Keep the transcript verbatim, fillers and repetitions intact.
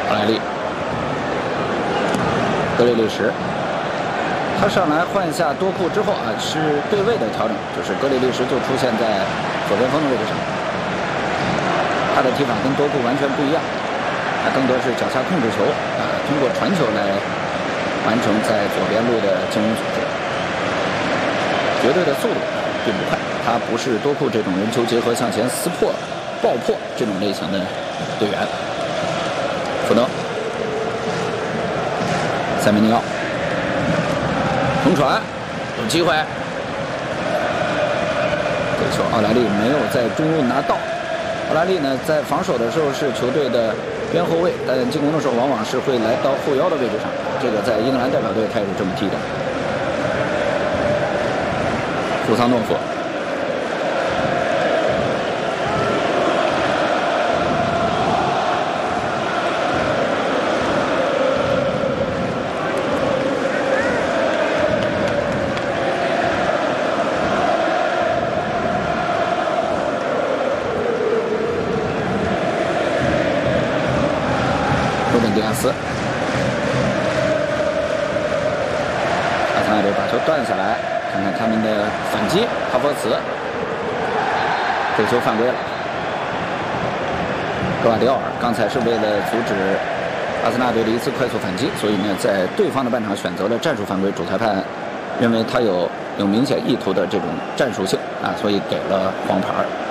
奥莱利，格里利什，他上来换下多库之后啊，是对位的调整，就是格里利什就出现在左边锋的位置上，他的踢法跟多库完全不一样，他更多是脚下控制球啊，通过传球来完成在左边路的进攻组织，绝对的速度并不快，他不是多库这种人球结合向前撕破、爆破这种类型的队员。福德，塞梅尼奥，横传，有机会，这球奥莱利没有在中路拿到。奥莱利呢，在防守的时候是球队的边后卫，但进攻的时候往往是会来到后腰的位置上。这个在英格兰代表队他也是这么踢的。库桑诺夫，罗本迪亚斯，阿森纳队把球断下来，看看他们的反击。哈弗茨，这球犯规了。格瓦迪奥尔刚才是为了阻止阿森纳队的一次快速反击，所以呢，在对方的半场选择了战术犯规，主裁判认为他有有明显意图的这种战术性啊，所以给了黄牌。